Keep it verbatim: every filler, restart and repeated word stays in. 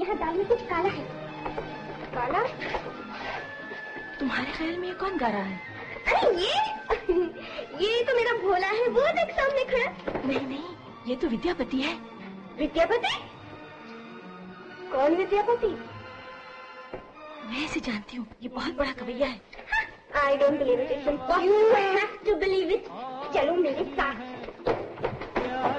यहाँ दाल में कुछ काला है। काला? तुम्हारे ख्याल में ये कौन गा रहा है? अरे ये ये तो मेरा भोला है, वो देख सामने खड़ा। नहीं नहीं, ये तो विद्यापति है। विद्यापति? कौन विद्यापति? मैं इसे जानती हूँ, ये बहुत बड़ा कवैया है। I don't believe it. It's impossible. You have to believe it. चलो मेरे साथ।